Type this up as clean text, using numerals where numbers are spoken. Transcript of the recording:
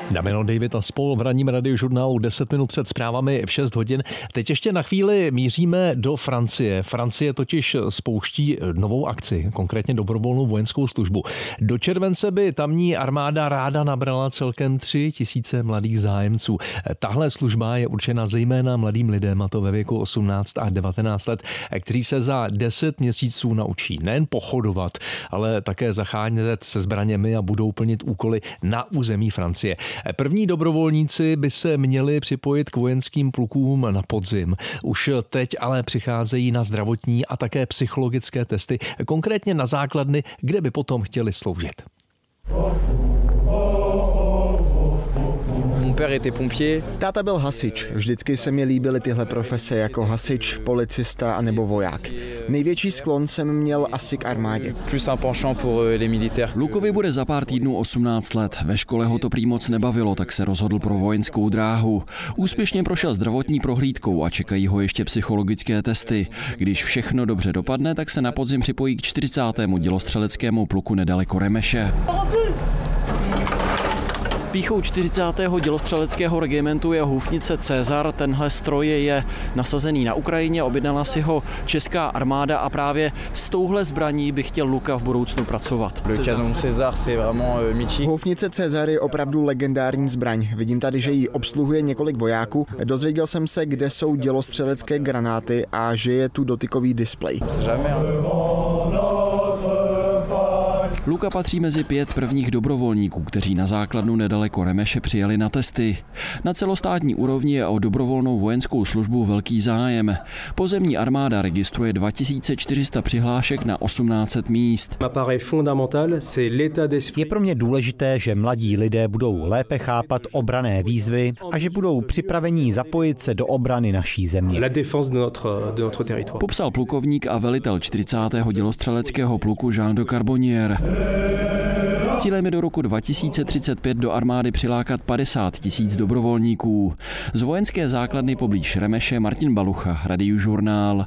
Damiano David a spol v ranním radiožurnálu 10 minut před zprávami v 6 hodin. Teď ještě na chvíli míříme do Francie. Francie totiž spouští novou akci, konkrétně dobrovolnou vojenskou službu. Do července by tamní armáda ráda nabrala celkem 3 000 mladých zájemců. Tahle služba je určena zejména mladým lidem, a to ve věku 18 a 19 let, kteří se za 10 měsíců naučí nejen pochodovat, ale také zachánět se zbraněmi a budou plnit úkoly na území Francie. První dobrovolníci by se měli připojit k vojenským plukům na podzim. Už teď ale přicházejí na zdravotní a také psychologické testy, konkrétně na základny, kde by potom chtěli sloužit. Táta byl hasič. Vždycky se mi líbily tyhle profese jako hasič, policista a nebo voják. Největší sklon jsem měl asi k armádě. Lukovi bude za pár týdnů 18 let. Ve škole ho to prý moc nebavilo, tak se rozhodl pro vojenskou dráhu. Úspěšně prošel zdravotní prohlídkou a čekají ho ještě psychologické testy. Když všechno dobře dopadne, tak se na podzim připojí k 40. dělostřeleckému pluku nedaleko Remeše. Pýchou 40. dělostřeleckého regimentu je houfnice Cezar. Tenhle stroj je nasazený na Ukrajině, objednala si ho česká armáda a právě s touhle zbraní by chtěl Luka v budoucnu pracovat. Houfnice Cezar je opravdu legendární zbraň. Vidím tady, že ji obsluhuje několik vojáků. Dozvěděl jsem se, kde jsou dělostřelecké granáty a že je tu dotykový displej. Luka patří mezi 5 prvních dobrovolníků, kteří na základnu nedaleko Remeše přijeli na testy. Na celostátní úrovni je o dobrovolnou vojenskou službu velký zájem. Pozemní armáda registruje 2400 přihlášek na 1800 míst. Je pro mě důležité, že mladí lidé budou lépe chápat obranné výzvy a že budou připraveni zapojit se do obrany naší země. Popsal plukovník a velitel 40. dělostřeleckého pluku Jean de Carbonnier. Cílem je do roku 2035 do armády přilákat 50 000 dobrovolníků. Z vojenské základny poblíž Remeše Martin Balucha, Radiožurnál.